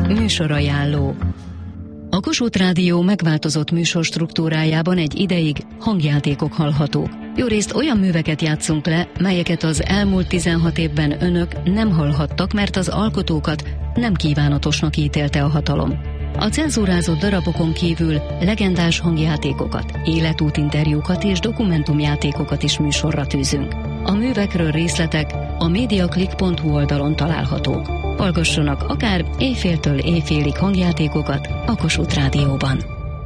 Műsorajánló. A Kossuth Rádió megváltozott műsorstruktúrájában egy ideig hangjátékok hallhatók. Jórészt olyan műveket játszunk le, melyeket az elmúlt 16 évben önök nem hallhattak, mert az alkotókat nem kívánatosnak ítélte a hatalom. A cenzúrázott darabokon kívül legendás hangjátékokat, életútinterjúkat és dokumentumjátékokat is műsorra tűzünk. A művekről részletek a mediaclick.hu oldalon találhatók. Hallgassanak akár éjféltől éjfélig hangjátékokat a Kossuth Rádióban.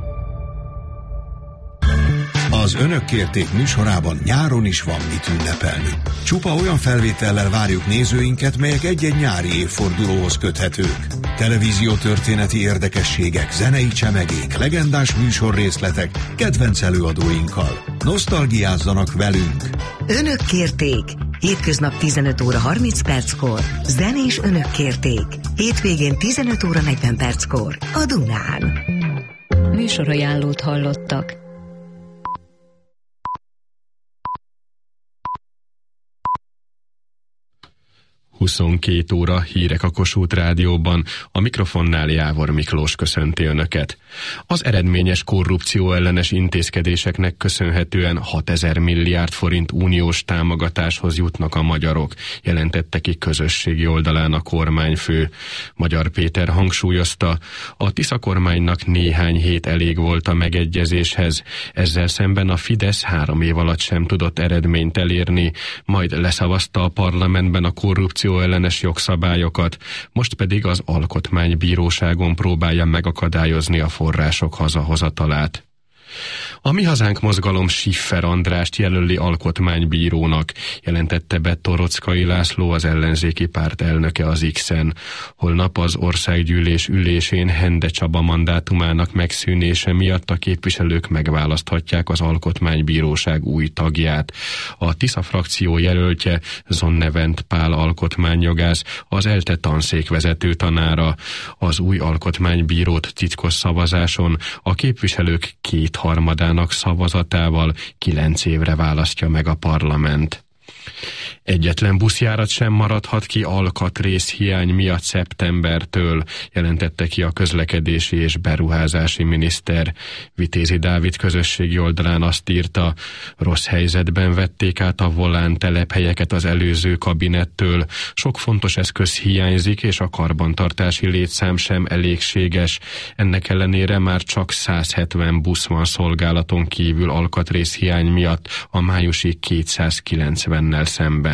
Az Önök kérték műsorában nyáron is van mit ünnepelni. Csupa olyan felvétellel várjuk nézőinket, melyek egy-egy nyári évfordulóhoz köthetők. Televíziótörténeti érdekességek, zenei csemegék, legendás műsorrészletek, kedvenc előadóinkkal. Nosztalgiázzanak velünk! Önök kérték! Hétköznap 15 óra 30 perckor. Zenés Önök kérték. Hétvégén 15 óra 40 perckor. A Dunán. Műsorajánlót hallottak. ...22 óra, hírek a Kossuth Rádióban, a mikrofonnál Jávor Miklós köszönti Önöket. Az eredményes korrupció ellenes intézkedéseknek köszönhetően 6000 milliárd forint uniós támogatáshoz jutnak a magyarok, jelentette ki közösségi oldalán a kormányfő. Magyar Péter hangsúlyozta, a Tisza kormánynak néhány hét elég volt a megegyezéshez, ezzel szemben a Fidesz 3 év alatt sem tudott eredményt elérni, majd leszavazta a parlamentben a korrupció ellenes jogszabályokat, most pedig az Alkotmánybíróságon próbálja megakadályozni a források hazahozatalát. A Mi Hazánk mozgalom Schiffer Andrást jelöli alkotmánybírónak, jelentette be Torockai László, az ellenzéki párt elnöke az X-en. Holnap az országgyűlés ülésén Hende Csaba mandátumának megszűnése miatt a képviselők megválaszthatják az alkotmánybíróság új tagját. A Tisza frakció jelöltje Zonnevent Pál alkotmányjogász, az ELTE tanszékvezető tanára. Az új alkotmánybírót titkos szavazáson a képviselők 2/3 szavazatával 9 évre választja meg a parlament. Egyetlen buszjárat sem maradhat ki alkatrészhiány miatt szeptembertől, jelentette ki a közlekedési és beruházási miniszter. Vitézi Dávid közösségi oldalán azt írta, rossz helyzetben vették át a volán telephelyeket az előző kabinettől, sok fontos eszköz hiányzik, és a karbantartási létszám sem elégséges. Ennek ellenére már csak 170 busz van szolgálaton kívül alkatrészhiány miatt a májusi 290-nel szemben.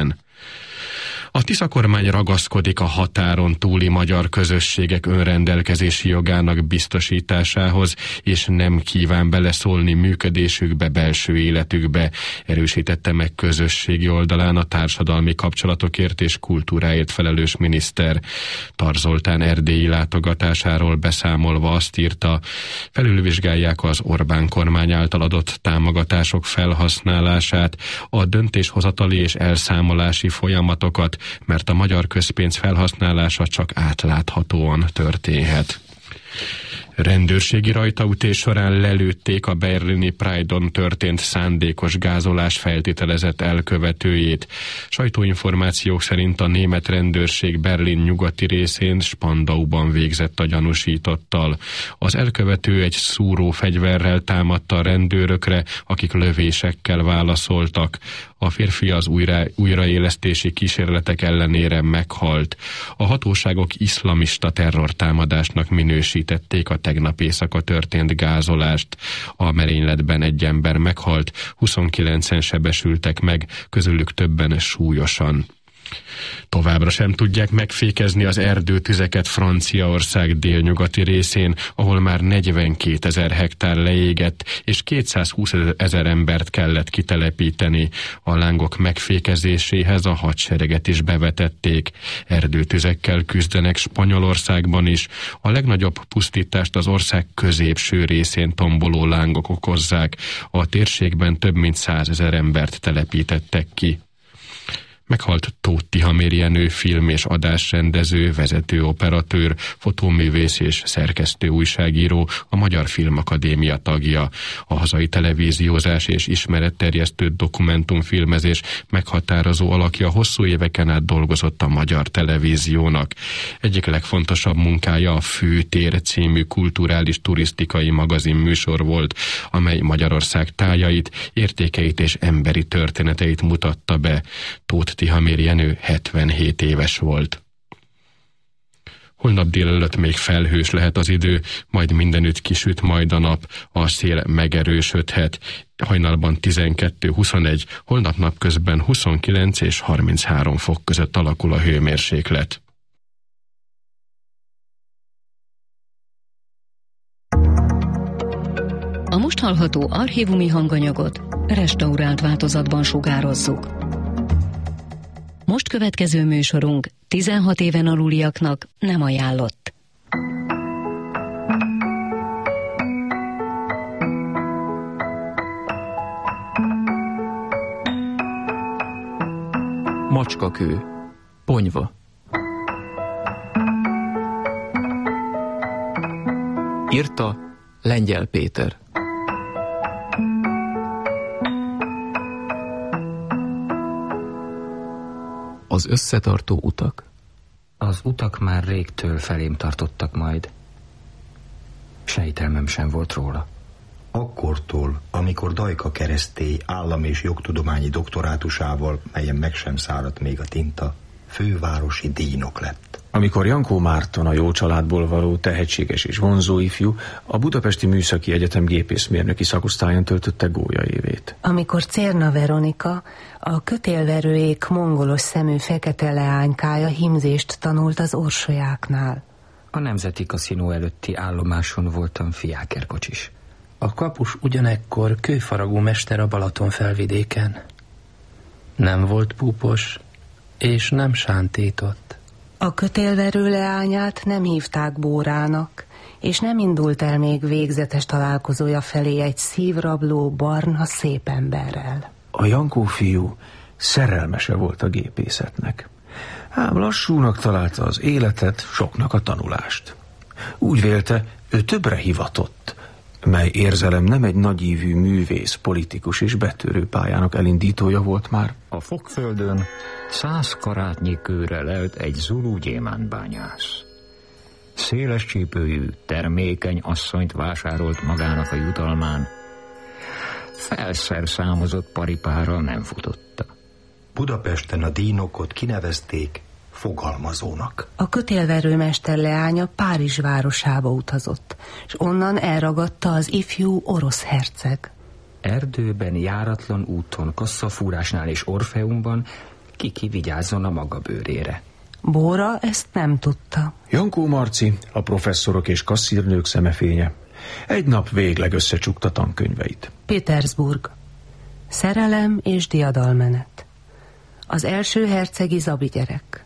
A Tisza kormány ragaszkodik a határon túli magyar közösségek önrendelkezési jogának biztosításához, és nem kíván beleszólni működésükbe, belső életükbe, erősítette meg közösségi oldalán a társadalmi kapcsolatokért és kultúráért felelős miniszter. Tar Zoltán erdélyi látogatásáról beszámolva azt írta, felülvizsgálják az Orbán kormány által adott támogatások felhasználását, a döntéshozatali és elszámolási folyamatokat, mert a magyar közpénz felhasználása csak átláthatóan történhet. Rendőrségi rajtaütés során lelőtték a berlini Pride-on történt szándékos gázolás feltételezett elkövetőjét. Sajtóinformációk szerint a német rendőrség Berlin nyugati részén Spandauban végzett a gyanúsítottal. Az elkövető egy szúró fegyverrel támadta a rendőrökre, akik lövésekkel válaszoltak. A férfi az újraélesztési kísérletek ellenére meghalt. A hatóságok iszlamista terrortámadásnak minősítették a tegnap éjszaka történt gázolást. A merényletben egy ember meghalt, 29-en sebesültek meg, közülük többen súlyosan. Továbbra sem tudják megfékezni az erdőtüzeket Franciaország délnyugati részén, ahol már 42 000 hektár leégett, és 220 000 embert kellett kitelepíteni. A lángok megfékezéséhez a hadsereget is bevetették. Erdőtüzekkel küzdenek Spanyolországban is. A legnagyobb pusztítást az ország középső részén tomboló lángok okozzák. A térségben több mint 100 000 embert telepítettek ki. Meghalt Tóth Tihamér Jenő, film- és adásrendező, vezető operatőr, fotóművész és szerkesztő újságíró, a Magyar Filmakadémia tagja. A hazai televíziózás és ismeretterjesztő dokumentumfilmezés meghatározó alakja, hosszú éveken át dolgozott a Magyar Televíziónak. Egyik legfontosabb munkája a Főtér című kulturális turisztikai magazin műsor volt, amely Magyarország tájait, értékeit és emberi történeteit mutatta be. Tóth Tihamér Jenő 77 éves volt. Holnap délelőtt még felhős lehet az idő, majd mindenütt kisüt majd a nap, a szél megerősödhet. Hajnalban 12-21, holnap napközben 29 és 33 fok között alakul a hőmérséklet. A most hallható archívumi hanganyagot restaurált változatban sugározzuk. Most következő műsorunk 16 éven aluliaknak nem ajánlott. Macskakő, Ponyva. Írta Lengyel Péter. Az összetartó utak. Az utak már régtől felém tartottak majd. Sejtelmem sem volt róla. Akkortól, amikor Dajka Keresztély állam- és jogtudományi doktorátusával, melyen meg sem száradt még a tinta, fővárosi díjnok lett. Amikor Jankó Márton, a jó családból való tehetséges és vonzó ifjú, a Budapesti Műszaki Egyetem gépészmérnöki szakosztályán töltötte gólyaévét. Amikor Czérna Veronika, a kötélverőék mongolos szemű fekete leánykája hímzést tanult az orsolyáknál. A Nemzeti Kaszinó előtti állomáson voltam fiákerkocsis. A kapus ugyanekkor kőfaragó mester a Balaton felvidéken. Nem volt púpos, és nem sántított. A kötélverő leányát nem hívták Bórának, és nem indult el még végzetes találkozója felé egy szívrabló, barna, szép emberrel. A Jankó fiú szerelmese volt a gépészetnek. Ám lassúnak találta az életet, soknak a tanulást. Úgy vélte, ő többre hivatott, mely érzelem nem egy nagyívű művész, politikus és betörő pályának elindítója volt már. A Fokföldön 100 karátnyi kőre lelt egy zulu gyémántbányász. Széles csípőjű, termékeny asszonyt vásárolt magának a jutalmán. Felszerszámozott paripára nem futotta. Budapesten a díjnokot kinevezték fogalmazónak. A kötélverőmester leánya Párizs városába utazott, és onnan elragadta az ifjú orosz herceg. Erdőben, járatlan úton, kasszafúrásnál és Orfeumban ki vigyázzon a maga bőrére. Bóra ezt nem tudta. Jankó Marci, a professzorok és kasszírnők szemefénye. Egy nap végleg összecsukta tankönyveit. Petersburg. Szerelem és diadalmenet. Az első hercegi zabi gyerek.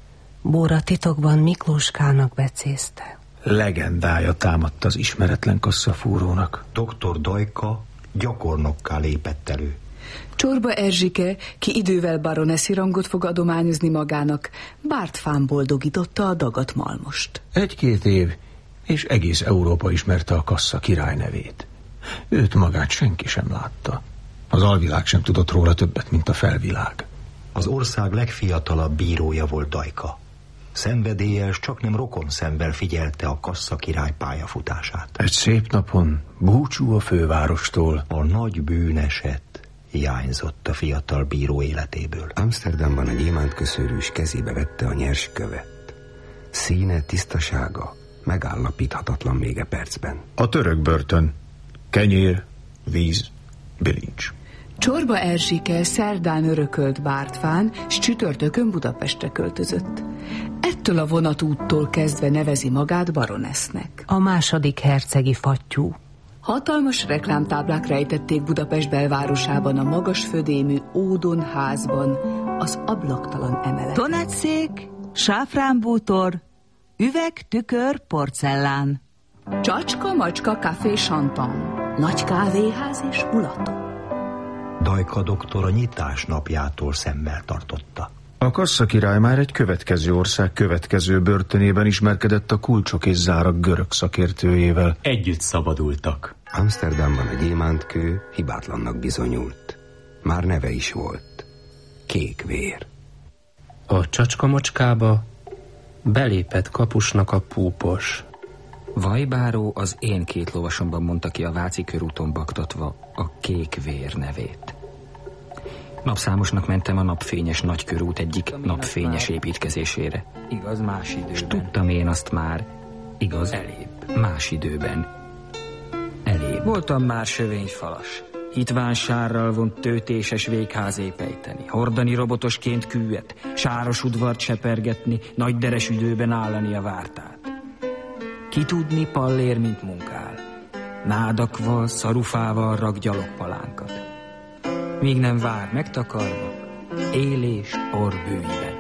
Bóra titokban Miklóskának becézte. Legendája támadt az ismeretlen kasszafúrónak. Dr. Dajka gyakornokká lépett elő. Csorba Erzsike, ki idővel baroneszi rangot fog adományozni magának, Bártfán boldogította a dagat malmost. 1-2 év, és egész Európa ismerte a kassa király nevét. Őt magát senki sem látta. Az alvilág sem tudott róla többet, mint a felvilág. Az ország legfiatalabb bírója volt Dajka. Szenvedélyes, csaknem rokonszemvel figyelte a kassa király pályafutását. Egy szép napon, búcsú a fővárostól, a nagy bűneset hiányzott a fiatal bíró életéből. Amsterdamban a gyémántköszörűs kezébe vette a nyers követ. Színe, tisztasága megállapíthatatlan még e percben. A török börtön. Kenyér, víz, bilincs. Csorba Erzsike szerdán örökölt Bártfán, s csütörtökön Budapestre költözött. Ettől a vonatúttól kezdve nevezi magát baronesznek. A második hercegi fattyú. Hatalmas reklámtáblák rejtették Budapest belvárosában, a magas födémű Ódon házban, az ablaktalan emelet. Tonetszék, sáfránbútor, üveg, tükör, porcelán. Csacska, macska, café, chantan, nagy kávéház és mulaton. Dajka doktor a nyitás napjától szemmel tartotta. A kasszakirály már egy következő ország következő börtönében ismerkedett a kulcsok és zárak görög szakértőjével. Együtt szabadultak. Amsterdamban a gyémántkő hibátlannak bizonyult. Már neve is volt. Kékvér. A csacskamocskába belépett kapusnak a púpos. Vajbáró az én 2 lovasomban mondta ki a Váci körúton baktatva a Kékvér nevét. Napszámosnak mentem a napfényes nagykörút egyik napfényes építkezésére. Igaz, más időben. S tudtam én azt már, igaz, elébb, más időben. Elébb. Voltam már sövényfalas. Hitván sárral vont tőtéses végházé ejteni, hordani robotosként kűet, sáros udvart sepergetni, nagy deres időben állani a vártát. Ki tudni pallér, mint munkál. Nádakval, szarufával rak gyalogpalánkat. Míg nem vár megtakarva, élés orbőiben.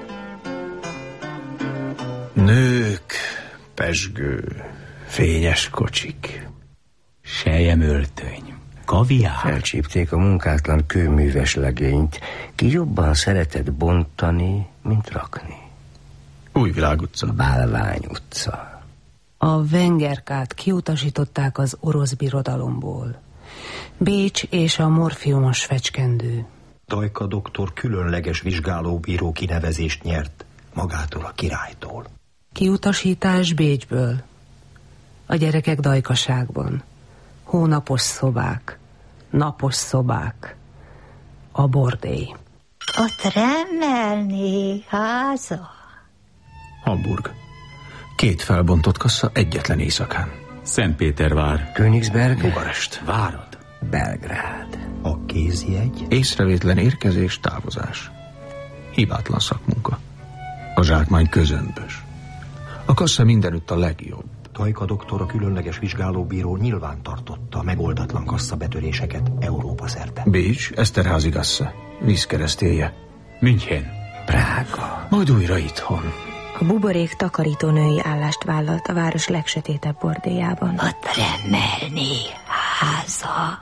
Nők, pezsgő, fényes kocsik. Selyemöltöny, kaviár. Felcsípték a munkátlan kőműves legényt, ki jobban szeretett bontani, mint rakni. Újvilág utca. Bálvány utca. A Vengerkát kiutasították az orosz birodalomból. Bécs és a morfiumos fecskendő. Dajka doktor különleges vizsgálóbíró kinevezést nyert magától a királytól. Kiutasítás Bécsből. A gyerekek dajkaságban. Hónapos szobák. Napos szobák. A bordély. A Tremmelné háza. Hamburg. 2 felbontott kassa egyetlen éjszakán. Szentpétervár. Königsberg. Bukarest. Várad. Belgrád. A kézjegy. Észrevétlen érkezés, távozás. Hibátlan szakmunka. A zsákmány közömbös. A kassa mindenütt a legjobb. Dajka doktor, a különleges vizsgálóbíró nyilván tartotta a megoldatlan kasszabetöréseket Európa szerte. Bécs, Eszterházy gasse. Vízkeresztélye. München. Prága. Majd újra itthon. A buborék takarítónői állást vállalt a város legsötétebb bordélyában. A Tremmelné háza.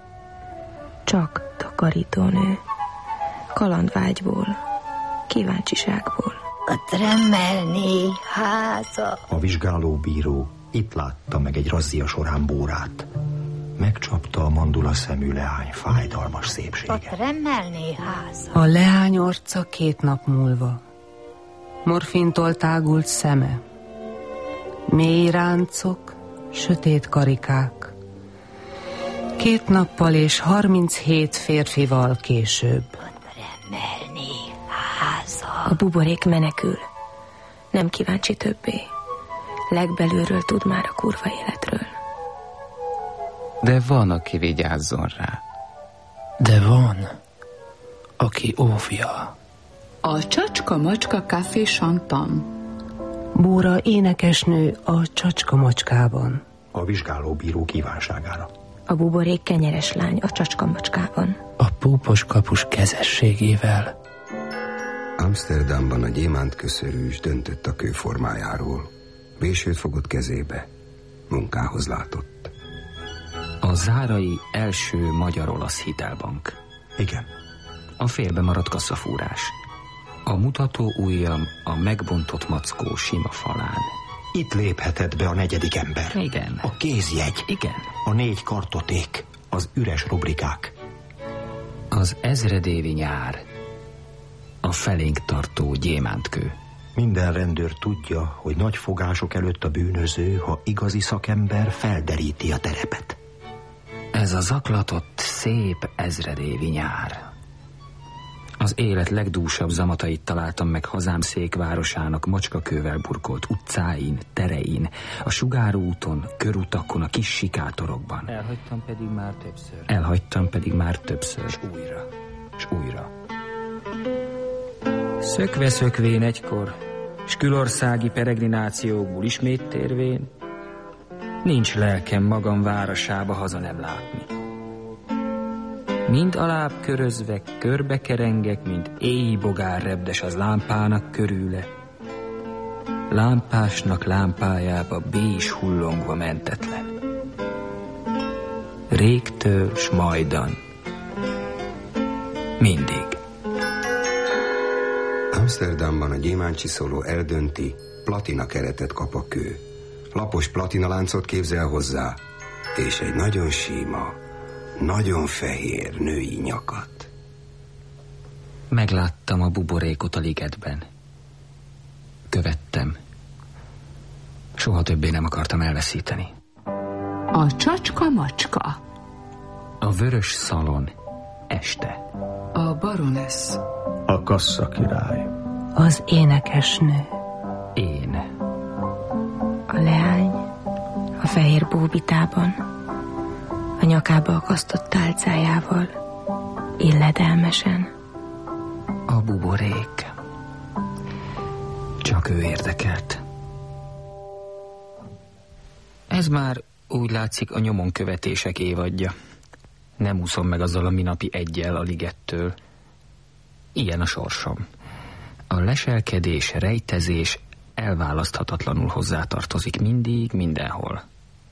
Csak takarítónő. Kalandvágyból, kíváncsiságból. A Tremmelné háza. A vizsgálóbíró itt látta meg egy razzia során Bórát. Megcsapta a mandula szemű leány fájdalmas szépsége. A Tremmelné háza. A leány orca 2 nap múlva. Morfintól tágult szeme. Mély ráncok, sötét karikák. 2 nappal és 37 férfival később. Tremmelné háza. A buborék menekül. Nem kíváncsi többé. Legbelülről tud már a kurva életről. De van, aki vigyázzon rá. De van, aki óvja. A Csacska-macska Café Chantan. Bóra énekesnő a Csacska-macskában. A vizsgálóbíró kívánságára. A buborék kenyeres lány a Csacska-macskában. A púpos kapus kezességével. Amsterdamban a gyémántköszörűs döntött a kőformájáról. Vésőt fogott kezébe. Munkához látott. A zárai első magyar-olasz hitelbank. Igen. A félbe maradt kasszafúrás. A mutató ujjam a megbontott mackó sima falán. Itt léphetett be a 4. ember. Igen. A kézjegy. Igen. A 4 kartoték. Az üres rubrikák. Az ezredévi nyár. A felénk tartó gyémántkő. Minden rendőr tudja, hogy nagy fogások előtt a bűnöző, ha igazi szakember, felderíti a terepet. Ez a zaklatott, szép ezredévi nyár. Az élet legdúsabb zamatait találtam meg hazám székvárosának macskakővel burkolt utcáin, terein, a sugárúton, körutakon, a kis sikátorokban. Elhagytam pedig már többször. És újra. És újra. Szökve-szökvén egykor, s külországi peregrinációkból ismét térvén, nincs lelkem magam városába haza nem látni. Mind alább körözve, körbekerengek, mint éji bogár repdes az lámpának körüle. Lámpásnak lámpájába bés hullongva mentetlen. Régtől s majdan, Mindig. Amsterdamban a gyémántcsiszoló eldönti, platina keretet kap a kő. Lapos platinaláncot képzel hozzá, és egy nagyon sima, nagyon fehér női nyakat. Megláttam a buborékot a ligetben. Követtem. Soha többé nem akartam elveszíteni. A csacska-macska. A vörös szalon este. A baronesz. A kasszakirály. Az énekesnő. Én. A leány a fehér bóbitában, a nyakába akasztott tálcájával, illedelmesen. A buborék. Csak ő érdekelt. Ez már úgy látszik a nyomon követések évadja. Nem úszom meg azzal a minapi eggyel a ligettől. Ilyen a sorsom. A leselkedés, rejtezés elválaszthatatlanul hozzátartozik mindig, mindenhol.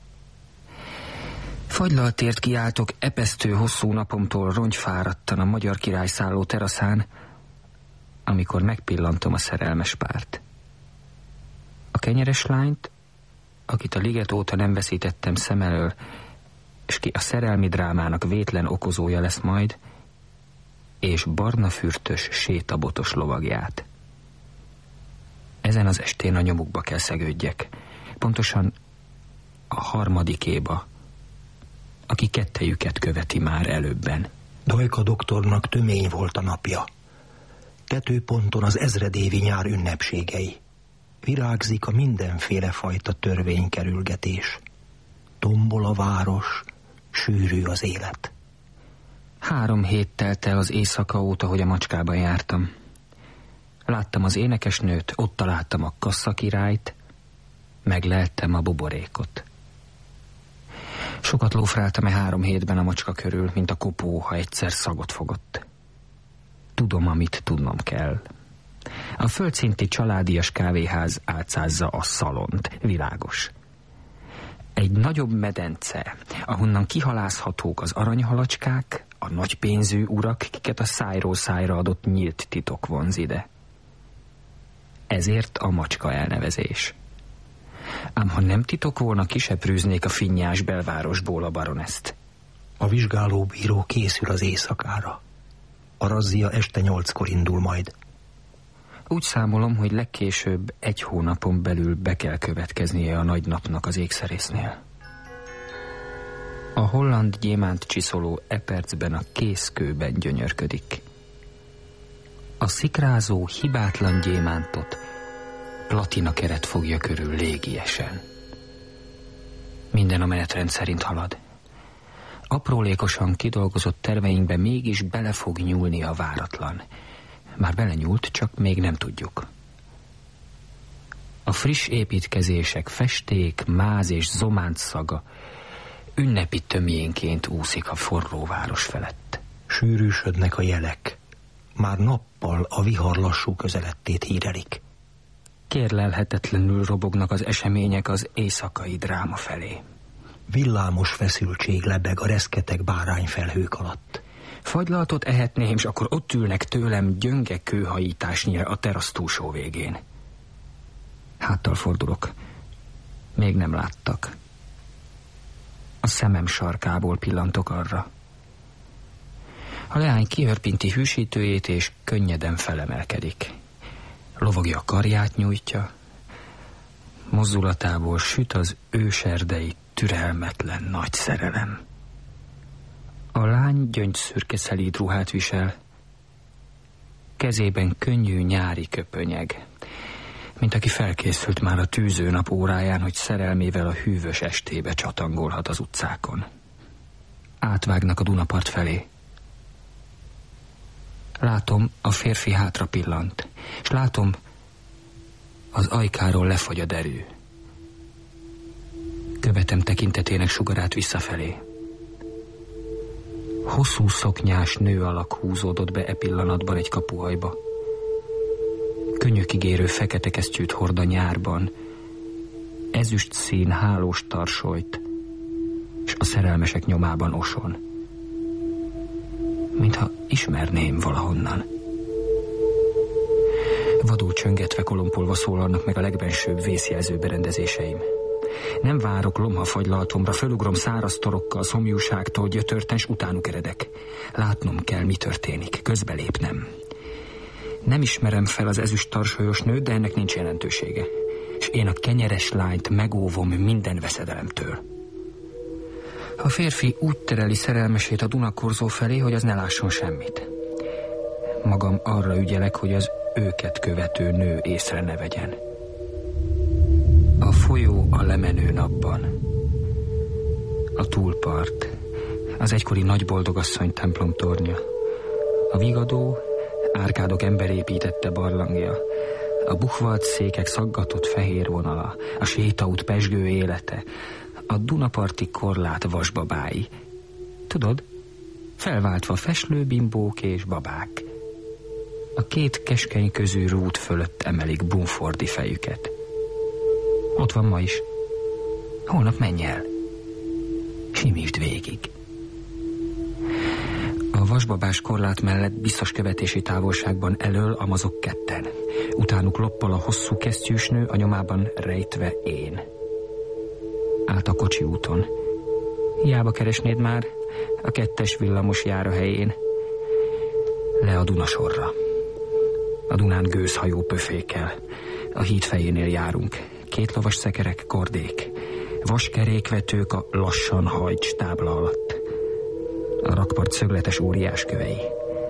Fagylaltért kiáltok epesztő hosszú napomtól rongyfáradtan a Magyar Király szálló teraszán, amikor megpillantom a szerelmes párt. A kenyeres lányt, akit a liget óta nem veszítettem szem elől, és ki a szerelmi drámának vétlen okozója lesz majd, és barna fürtös, sétabotos lovagját. Ezen az estén a nyomukba kell szegődjek, pontosan a harmadikéba, aki kettejüket követi már előbben. Dajka doktornak tömény volt a napja. Tetőponton az ezredévi nyár ünnepségei. Virágzik a mindenféle fajta törvénykerülgetés. Tombol a város, sűrű az élet. 3 hét telt el az éjszaka óta, hogy a Macskában jártam. Láttam az énekesnőt, ott találtam a kasszakirályt, megleltem a buborékot. Sokat lófráltam 3 hétben a Macska körül, mint a kopó, ha egyszer szagot fogott. Tudom, amit tudnom kell. A földszinti családias kávéház álcázza a szalont, világos. Egy nagyobb medence, ahonnan kihalászhatók az aranyhalacskák, a nagypénzű urak, kiket a szájról szájra adott nyílt titok vonz ide. Ezért a Macska elnevezés. Ám ha nem titok volna, kiseprűznék a finnyás belvárosból a baroneszt. A vizsgálóbíró készül az éjszakára. A razzia este 8-kor indul majd. Úgy számolom, hogy legkésőbb 1 hónapon belül be kell következnie a nagy napnak az ékszerésznél. A holland gyémánt csiszoló percben a készkőben gyönyörködik. A szikrázó, hibátlan gyémántot platina keret fogja körül légiesen. Minden a menetrend szerint halad. Aprólékosan kidolgozott terveinkbe mégis bele fog nyúlni a váratlan. Már belenyúlt, csak még nem tudjuk. A friss építkezések festék, máz és zománc szaga ünnepi tömjénként úszik a forró város felett. Sűrűsödnek a jelek. Már nappal a vihar lassú közelettét hírelik. Kérlelhetetlenül robognak az események az éjszakai dráma felé. Villámos feszültség lebeg a reszketeg bárányfelhők alatt. Fagylaltot ehetném, és akkor ott ülnek tőlem gyönge kőhajításnyira a terasz túlsó végén. Háttal fordulok. Még nem láttak. A szemem sarkából pillantok arra. A leány kihörpinti hűsítőjét, és könnyeden felemelkedik. Lovagja a karját nyújtja. Mozdulatából süt az őserdei türelmetlen nagy szerelem. A lány gyöngyszürke szelíd ruhát visel. Kezében könnyű nyári köpönyeg, mint aki felkészült már a tűzőnap óráján, hogy szerelmével a hűvös estébe csatangolhat az utcákon. Átvágnak a Dunapart felé. Látom, a férfi hátra pillant, és látom, az ajkáról lefogy a derű. Követem tekintetének sugarát visszafelé. Hosszú szoknyás nő alak húzódott be pillanatban egy kapuhajba. Könnyűkigérő fekete kesztyűt hord a nyárban, ezüst szín hálós tarsolyt, és a szerelmesek nyomában oson. mintha ismerném valahonnan. Vadul csöngetve, kolompolva szólalnak meg a legbensőbb vészjelző berendezéseim. Nem várok lomhafagylalatomra, fölugrom száraz torokkal, szomjúságtól gyötörten, s utánuk eredek. Látnom kell, mi történik, közbelépnem. Nem ismerem fel az ezüst tarsolyos nőt, de ennek nincs jelentősége. És én a kenyeres lányt megóvom minden veszedelemtől. A férfi úgy tereli szerelmesét a Dunakorzó felé, hogy az ne lásson semmit. Magam arra ügyelek, hogy az őket követő nő észre ne vegyen. A folyó a lemenő napban. A túlpart. Az egykori nagyboldogasszony templom tornya. A vigadó, árkádok emberépítette barlangja. A buchvalt székek szaggatott fehér vonala. A sétaút pezsgő élete. A Dunaparti korlát vasbabái. Tudod, felváltva feslőbimbók és babák. A két keskeny közű rút fölött emelik bumfordi fejüket. Ott van ma is. Holnap menj el. Simítsd végig. A vasbabás korlát mellett biztos követési távolságban elől amazok ketten. Utánuk loppal a hosszú kesztyűs nő, a nyomában rejtve én. Át a kocsi úton. Hiába keresnéd már, a 2-es villamos jár a helyén. Le a Dunasorra. A Dunán gőzhajó pöfékkel. A híd fejénél járunk. 2 lovas szekerek, kordék. Vaskerékvetők a lassan hajts tábla alatt. A rakpart szögletes óriáskövei.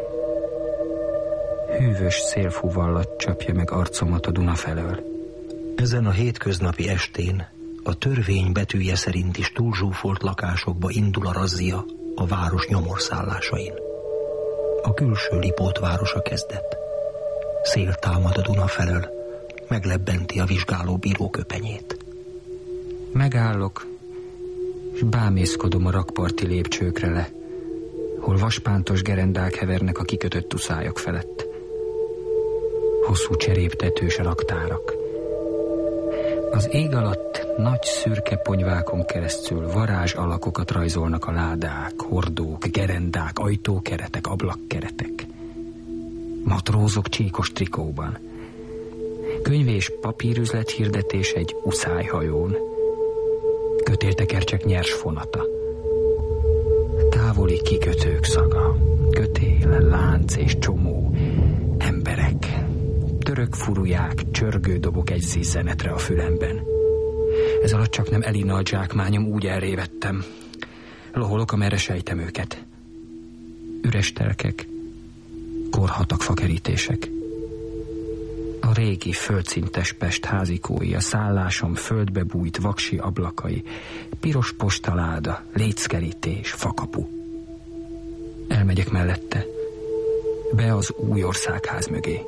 Hűvös szélfúvallat csapja meg arcomat a Duna felől. Ezen a hétköznapi estén a törvény betűje szerint is túlzsúfolt lakásokba indul a razzia a város nyomorszálásain. A külső Lipót városa kezdett. Szél támad a Duna felől, meglebbenti a vizsgáló bíró köpenyét. Megállok, és bámészkodom a rakparti lépcsőkre le, hol vaspántos gerendák hevernek a kikötött uszályok felett. Hosszú cseréptetős raktárak. Az ég alatt nagy szürke ponyvákon keresztül varázs alakokat rajzolnak a ládák, hordók, gerendák, ajtókeretek, ablakkeretek. Matrózok csíkos trikóban. Könyv- és papírüzlet hirdetés egy uszályhajón. Kötéltekercsek nyers fonata. Távoli kikötők szaga. Kötél, lánc és csomó. Emberek. Török furuják, csörgődobok egy zizzenetre a fülemben. Ez alatt csak nem Elina a zsákmányom, úgy elrévettem. Loholok, amerre sejtem őket. Üres telkek, korhatak fakerítések. A régi földszintes Pest házikói, a szállásom földbe bújt vaksi ablakai, piros postaláda, léckerítés, fakapu. Elmegyek mellette, be az új országház mögé.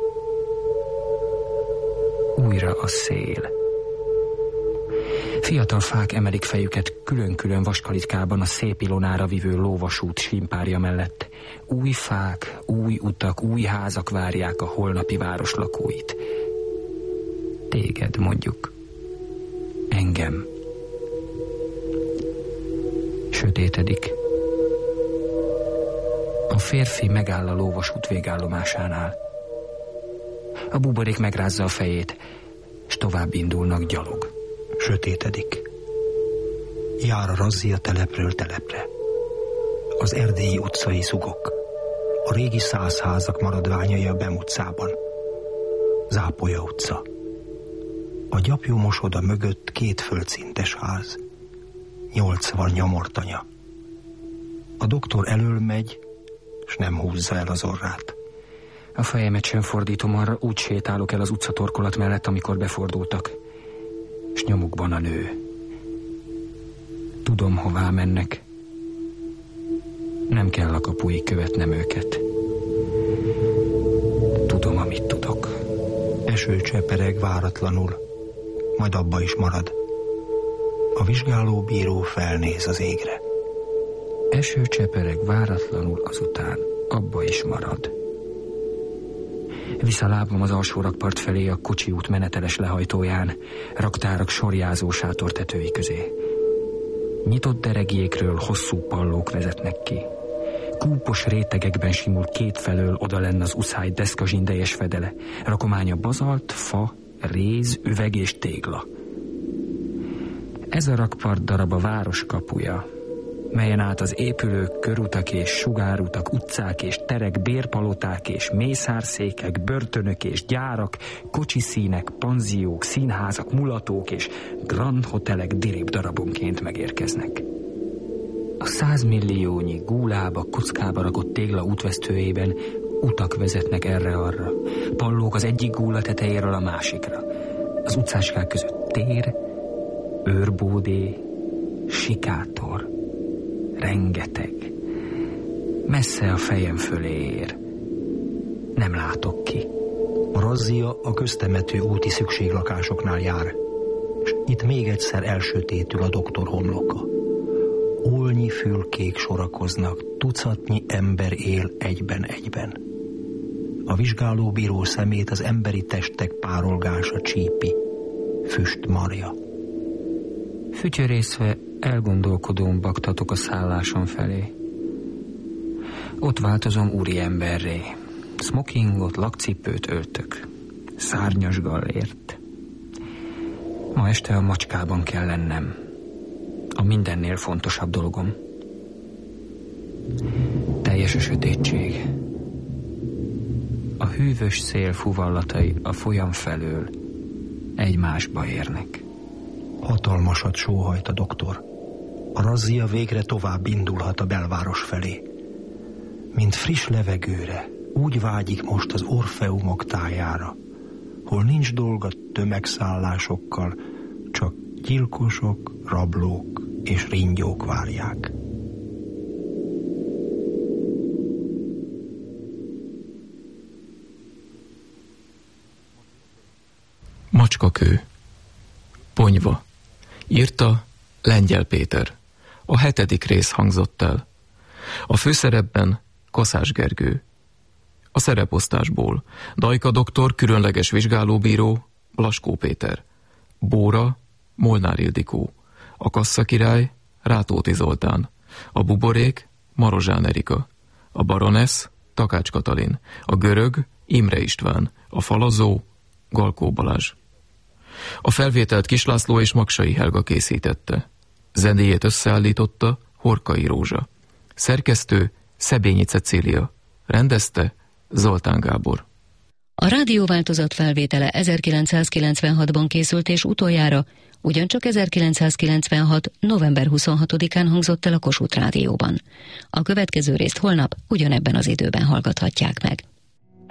Újra a szél. Fiatal fák emelik fejüket külön-külön vaskalitkában a szép ilonára vivő lóvasút simpárja mellett. Új fák, új utak, új házak várják a holnapi város lakóit. Téged, mondjuk. Engem. Sötétedik. A férfi megáll a lóvasút végállomásánál. A buborék megrázza a fejét, és tovább indulnak gyalog. Sötétedik. Jár a razzia telepről telepre. Az erdélyi utcai szugok. A régi 100 házak maradványai a Bem utcában. Zápolya utca. A gyapjú mosoda mögött 2 földszintes ház. 80 nyomortanya. A doktor elől megy, s nem húzza el az orrát. A fejemet sem fordítom arra, úgy sétálok el az utcatorkolat mellett, amikor befordultak. S nyomukban a nő. Tudom, hová mennek. Nem kell a kapuig követnem őket. Tudom, amit tudok. Eső csepereg váratlanul, majd abba is marad. A vizsgálóbíró felnéz az égre. Eső csepereg váratlanul, azután abba is marad. Visszalábom az alsó rakpart felé a kocsi út meneteles lehajtóján, raktárak sorjázó sátortetői közé. Nyitott deregjékről hosszú pallók vezetnek ki. Kúpos rétegekben simul kétfelől odalenn az uszály deszkazsindejes fedele. Rakománya bazalt, fa, réz, üveg és tégla. Ez a rakpart darab a város kapuja, melyen át az épülők, körutak és sugárutak, utcák és terek, bérpaloták és mészárszékek, börtönök és gyárak, kocsiszínek, panziók, színházak, mulatók és grand hotelek dirib darabonként megérkeznek. A 100 milliónyi gúlába, kockába rakott tégla útvesztőjében utak vezetnek erre-arra. Pallók az egyik gúla tetejéről a másikra. Az utcáskák között tér, őrbódé, sikátor. Rengeteg. Messze a fejem fölé ér. Nem látok ki. A razzia a köztemető úti szükséglakásoknál jár, és itt még egyszer elsötétül a doktor homloka. Olnyi fülkék sorakoznak, tucatnyi ember él egyben-egyben. A vizsgálóbíró szemét az emberi testek párolgása csípi, füst marja. Fütyörészve elgondolkodón baktatok a szálláson felé. Ott változom úriemberré. Smokingot, lakcipőt öltök. Szárnyas gallért. Ma este a macskában kell lennem. A mindennél fontosabb dolgom. Teljes a sötétség. A hűvös szél fuvallatai a folyam felől egymásba érnek. Hatalmasat sóhajt a doktor. A razzia végre tovább indulhat a belváros felé. Mint friss levegőre, úgy vágyik most az Orfeumok tájára, hol nincs dolga tömegszállásokkal, csak gyilkosok, rablók és ringyók várják. Macskakő. Ponyva. Írta Lengyel Péter. A 7. rész hangzott el. A főszerepben Kaszás Gergő. A szereposztásból Dajka doktor, különleges vizsgálóbíró, Blaskó Péter. Bóra, Molnár Ildikó. A kasszakirály, Rátóti Zoltán. A buborék, Marozsán Erika. A baronesz, Takács Katalin. A görög, Imre István. A falazó, Galkó Balázs. A felvételt Kislászló és Maksai Helga készítette. Zenéjét összeállította Horkai Rózsa. Szerkesztő Szebényi Cecília. Rendezte Zoltán Gábor. A rádióváltozat felvétele 1996-ban készült, és utoljára ugyancsak 1996. november 26-án hangzott el a Kossuth Rádióban. A következő részt holnap ugyanebben az időben hallgathatják meg.